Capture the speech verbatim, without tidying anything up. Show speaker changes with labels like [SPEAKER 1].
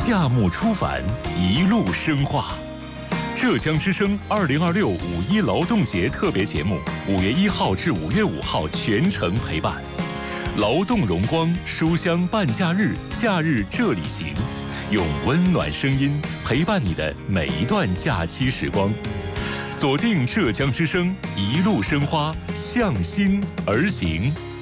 [SPEAKER 1] 夏末初返，一路深化。浙江之声二零二六五一劳动节特别节目，五月一号至五月五号全程陪伴。劳动荣光，书香半假日，假日这里行，用温暖声音陪伴你的每一段假期时光。锁定浙江之声，一路生花，向心而行。